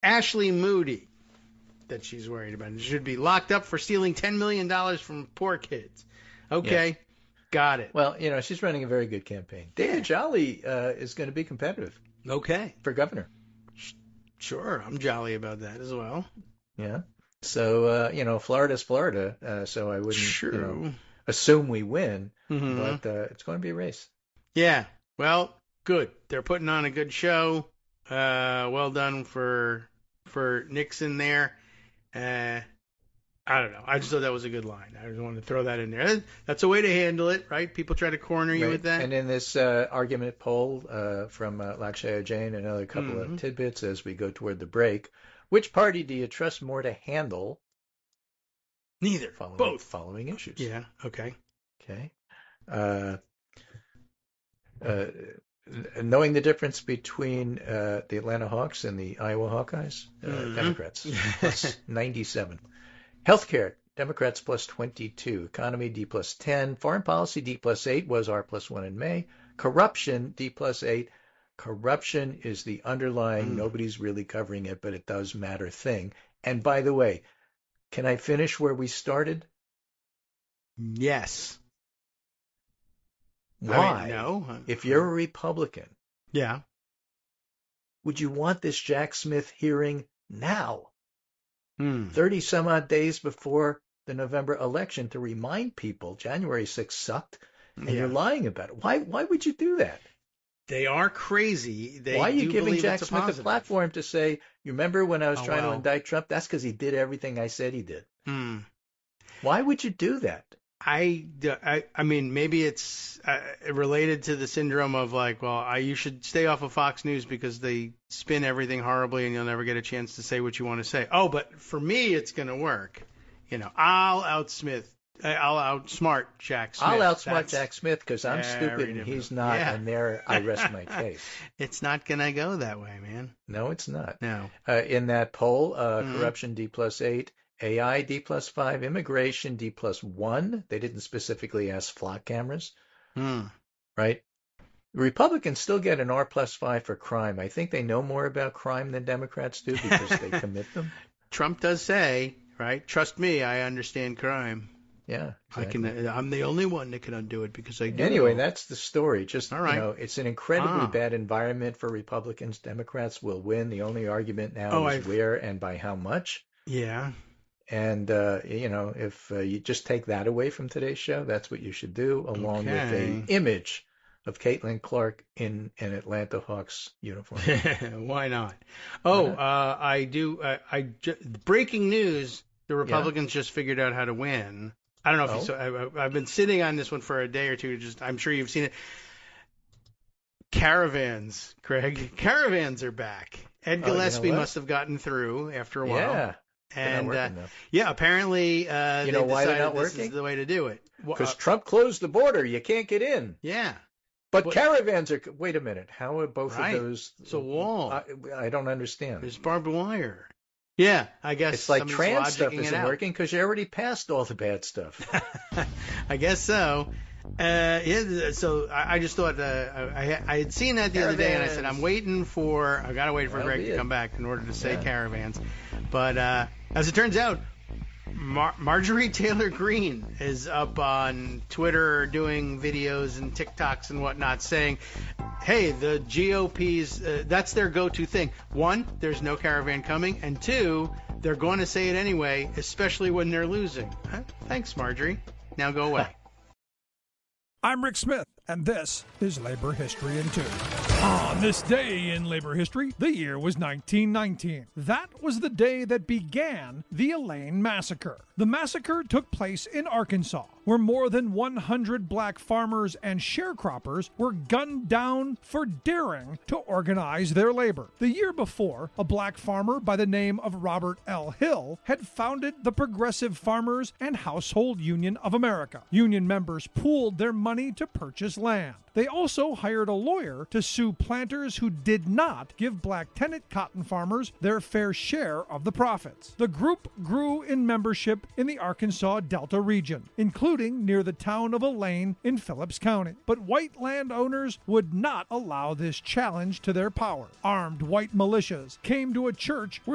Ashley Moody that she's worried about. She should be locked up for stealing $10 million from poor kids. Okay, yeah. Got it. Well, she's running a very good campaign. David Jolly is going to be competitive. Okay. For governor. Sure, I'm jolly about that as well. Yeah. So, Florida's Florida, so I wouldn't assume we win, but it's going to be a race. Yeah. Well, good. They're putting on a good show. Well done for Nixon there. I don't know. I just thought that was a good line. I just wanted to throw that in there. That's a way to handle it, right? People try to corner you with that. And in this argument poll from Lakshaya Jain, another couple of tidbits as we go toward the break. Which party do you trust more to handle? Neither. Both. Following issues. Yeah. Okay. Okay. Knowing the difference between the Atlanta Hawks and the Iowa Hawkeyes, Democrats plus 97. Healthcare, Democrats plus 22. Economy, D plus 10. Foreign policy, D plus 8 was R plus 1 in May. Corruption, D plus 8. Corruption is the underlying, nobody's really covering it, but it does matter thing. And by the way, can I finish where we started? Yes. Why? No. If you're a Republican, would you want this Jack Smith hearing now? 30 some odd days before the November election to remind people January 6th sucked and you're lying about it. Why would you do that? They are crazy. Why are you giving Jack Smith a platform to say, you remember when I was trying to indict Trump? That's because he did everything I said he did. Why would you do that? I mean, maybe it's related to the syndrome of you should stay off of Fox News because they spin everything horribly and you'll never get a chance to say what you want to say. Oh, but for me, it's going to work. I'll outsmart Jack Smith. I'll outsmart Jack Smith because I'm stupid and he's not, and there I rest my case. It's not going to go that way, man. No, it's not. No. In that poll, corruption D plus 8, AI D plus 5, immigration D plus 1. They didn't specifically ask flock cameras, right? Republicans still get an R plus 5 for crime. I think they know more about crime than Democrats do because they commit them. Trump does say, right? Trust me, I understand crime. Yeah, exactly. I'm the only one that can undo it because I do. Anyway, that's the story. Just, all right. It's an incredibly bad environment for Republicans. Democrats will win. The only argument now is where and by how much. Yeah. And, if you just take that away from today's show, that's what you should do, along with an image of Caitlin Clark in an Atlanta Hawks uniform. Why not? I do. Breaking news, the Republicans just figured out how to win. I don't know if you saw. I've been sitting on this one for a day or two. I'm sure you've seen it. Caravans, Craig. Caravans are back. Ed Gillespie must have gotten through after a while. Yeah. And apparently they why they're decided not this working? is the way to do it. Because Trump closed the border. You can't get in. Yeah. But caravans are... Wait a minute. How are both of those... It's a wall. I don't understand. There's barbed wire. Yeah, I guess it's like trans stuff isn't working because you already passed all the bad stuff. I guess so. So I just thought I had seen that the other day, and I said I gotta wait for Greg to come back in order to say caravans. But as it turns out, Marjorie Taylor Greene is up on Twitter doing videos and TikToks and whatnot saying, hey, the GOP's, that's their go-to thing. One, there's no caravan coming. And two, they're going to say it anyway, especially when they're losing. Thanks, Marjorie. Now go away. I'm Rick Smith, and this is Labor History in 2. On this day in labor history, the year was 1919. That was the day that began the Elaine Massacre. The massacre took place in Arkansas, where more than 100 black farmers and sharecroppers were gunned down for daring to organize their labor. The year before, a black farmer by the name of Robert L. Hill had founded the Progressive Farmers and Household Union of America. Union members pooled their money to purchase land. They also hired a lawyer to sue planters who did not give black tenant cotton farmers their fair share of the profits. The group grew in membership in the Arkansas Delta region, including near the town of Elaine in Phillips County. But white landowners would not allow this challenge to their power. Armed white militias came to a church where